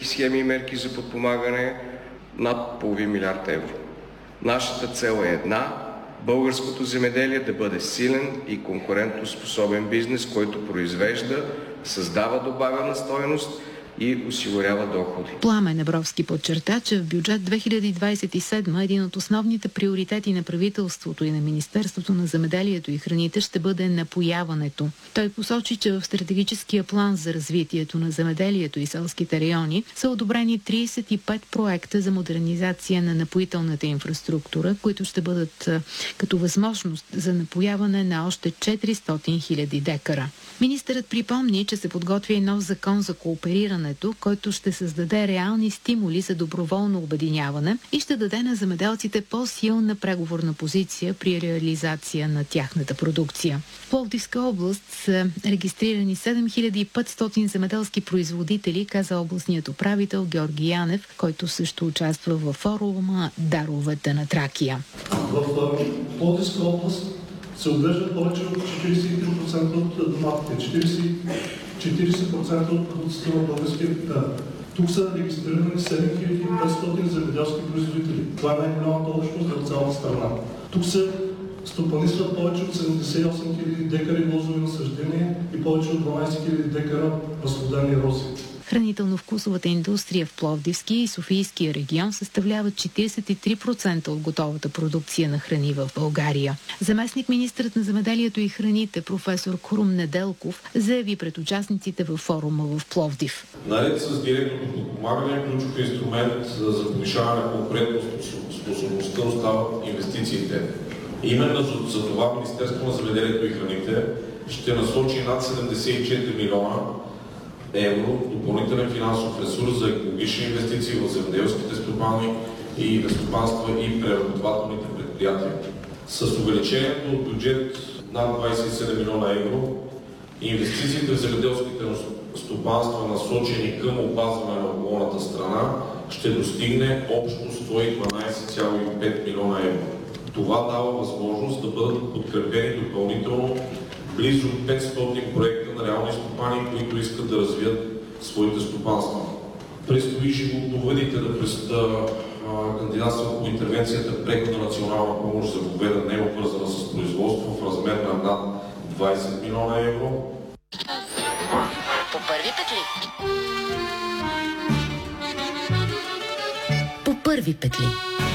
европейски схеми и мерки за подпомагане над половин милиард евро. Нашата цел е една – българското земеделие да бъде силен и конкурентоспособен бизнес, който произвежда, създава добавена стойност и осигурява доходи. Пламен Абровски подчерта, че в бюджет 2027 един от основните приоритети на правителството и на Министерството на земеделието и храните ще бъде напояването. Той посочи, че в стратегическия план за развитието на земеделието и селските райони са одобрени 35 проекта за модернизация на напоителната инфраструктура, които ще бъдат като възможност за напояване на още 400 000 декара. Министърът припомни, че се подготвя и нов закон за кооперирането, който ще създаде реални стимули за доброволно обединяване и ще даде на земеделците по-силна преговорна позиция при реализация на тяхната продукция. В Пловдивска област са регистрирани 7500 земеделски производители, каза областният управител Георги Янев, който също участва във форума Даровете на Тракия. В Пловдивска област се отглеждат повече от 43% от доматите, 40% от продукцията на българския хектар. Тук са регистрирани 7500 земеделски производители. Това е най-голямата общност за цялата страна. Тук се стопанисват повече от 78 000 декари лозови насаждения и повече от 12 000 декара разплодени рози. Хранително-вкусовата индустрия в Пловдивския и Софийския регион съставляват 43% от готовата продукция на храни в България. Заместник-министърът на земеделието и храните професор Крум Неделков заяви пред участниците във форума в Пловдив. Наред с директното подпомагане, ключов инструмент за повишаване на конкурентоспособността остават инвестициите. Именно за това Министерството на земеделието и храните ще насочи над 74 милиона евро допълнителен финансов ресурс за екологични инвестиции в земеделските стопани и стопанства и преработвателните предприятия. С увеличението от бюджет над 27 милиона евро, инвестициите в земеделските стопанства, насочени към опазване на околната страна, ще достигне общо 112,5 милиона евро. Това дава възможност да бъдат подкрепени допълнително близо 500 проекта на реални стопани, които искат да развият своите стопанства. Предстои животновъдите да кандидатстват по интервенцията преходна национална помощ за говеда, не обвързана с производство, в размер на над 20 милиона евро. По първи петли. По първи петли.